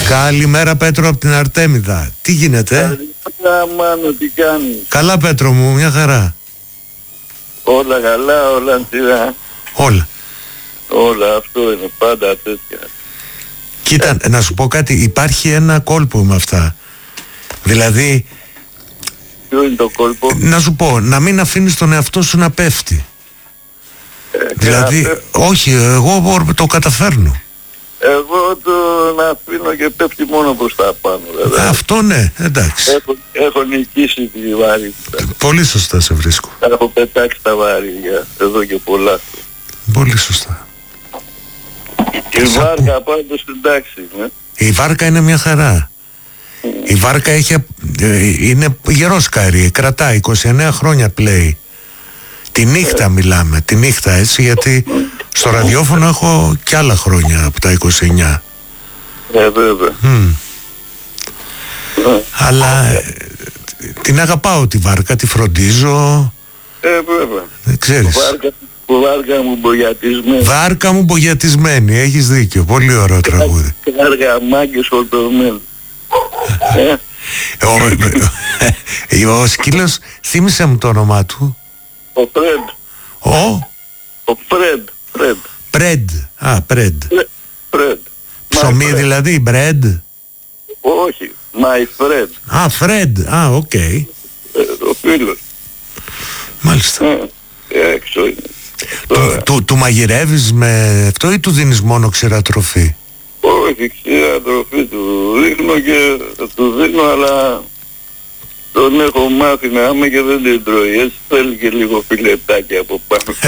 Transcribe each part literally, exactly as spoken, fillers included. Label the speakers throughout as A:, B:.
A: Καλημέρα Πέτρο από την Αρτέμιδα. Τι γίνεται?
B: Καλημέρα Μάνο, τι κάνεις?
A: Καλά Πέτρο μου, μια χαρά.
B: Όλα καλά, όλα σειρά.
A: Όλα.
B: Όλα, αυτό είναι πάντα τέτοια.
A: Κοίτα, ε. να σου πω κάτι, υπάρχει ένα κόλπο με αυτά. Δηλαδή...
B: Ποιο είναι το κόλπο?
A: Να σου πω, να μην αφήνεις τον εαυτό σου να πέφτει.
B: Ε,
A: δηλαδή,
B: να...
A: όχι, εγώ το καταφέρνω.
B: Εγώ το να αφήνω και πέφτει μόνο προς τα πάνω. Δηλαδή.
A: Αυτό ναι, εντάξει.
B: Έχω, έχω νικήσει τη βαρύτητα.
A: Πολύ σωστά σε βρίσκω.
B: Έχω πετάξει τα βαρύδια εδώ και πολλά.
A: Πολύ σωστά.
B: Η βάρκα πάντως εντάξει είναι.
A: Η βάρκα είναι μια χαρά. Mm. Η βάρκα έχει, είναι γερό σκάρι, κρατάει είκοσι εννέα χρόνια πλέει. Τη νύχτα ε. μιλάμε, τη νύχτα έτσι, γιατί στο ραδιόφωνο έχω κι άλλα χρόνια από τα είκοσι εννέα.
B: Ε, βέβαια.
A: Mm. Ε. Αλλά ε, την αγαπάω τη βάρκα, τη φροντίζω.
B: Ε, βέβαια.
A: Δεν ξέρεις.
B: Βάρκα, βάρκα μου μπογιατισμένη.
A: Βάρκα μου μπογιατισμένη, έχεις δίκιο. Πολύ ωραίο τραγούδι.
B: Βάρκα μάγκες φορτωμένη.
A: ο, ο σκύλος, θύμισε μου το όνομά του.
B: Ο Φρεντ.
A: Ο?
B: Ο Φρεντ. Φρεντ.
A: Πρεντ. Α, Πρεντ.
B: Φρεντ.
A: Ψωμί δηλαδή, μπρεντ.
B: Όχι, my friend.
A: Α, Φρεντ. Α, οκ. Okay.
B: Ε, ο φίλος.
A: Μάλιστα.
B: Ε, έξω είναι.
A: Του, του, του μαγειρεύεις με αυτό ή του δίνεις μόνο ξηρά τροφή?
B: Όχι, ξηρά τροφή του ρίχνω και του δίνω, αλλά τον έχω μάθει να είμαι και δεν την τρώει. Έτσι θέλει και λίγο φιλετάκι από πάνω.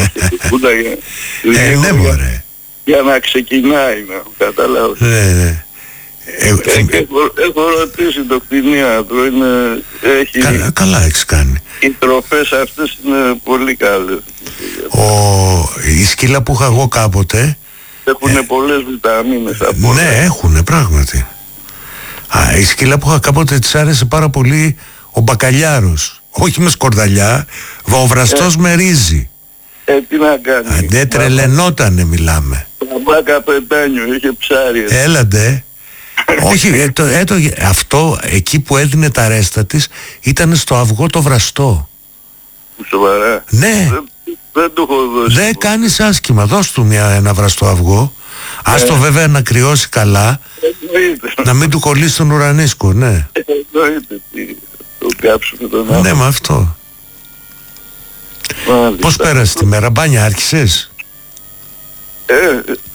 A: Ε, ναι μωρέ.
B: Για να ξεκινάει, να καταλάβω.
A: Ναι, ναι.
B: Ε, ε, ε, έχω, έχω ρωτήσει το κτηνίατρο, είναι, έχει...
A: Κα, καλά έχεις κάνει.
B: Οι τροφές αυτές είναι πολύ καλές.
A: Ο, η σκύλα που είχα εγώ κάποτε
B: έχουν ε, πολλές βιταμίνες από όλα.
A: Ναι, έχουν πράγματι. Α, η σκύλα που είχα κάποτε της άρεσε πάρα πολύ ο μπακαλιάρος. Όχι με σκορδαλιά, βοβραστός ε, με ρύζι.
B: Ε, τι να κάνει.
A: Αντέ τρελαινότανε μιλάμε.
B: Μπάκα πετάνιο, είχε ψάρι.
A: Έλαντε. Όχι, ε, το, ε, το, αυτό εκεί που έδινε τα ρέστα της ήταν στο αυγό το βραστό.
B: Σοβαρά?
A: Ναι.
B: Δεν, δεν το έχω δώσει.
A: Δεν κάνεις άσχημα, δώσ' του μια, ένα βραστό αυγό. Ε. Ας το βέβαια να κρυώσει καλά.
B: Εννοείται.
A: Να μην του κολλήσει τον ουρανίσκο, ναι.
B: Εννοείται. Το κάψουμε τον άνθρωπο.
A: Ναι, με αυτό.
B: Μάλιστα.
A: Πώς πέρασε τη μέρα, μπάνια άρχισες?
B: Ε,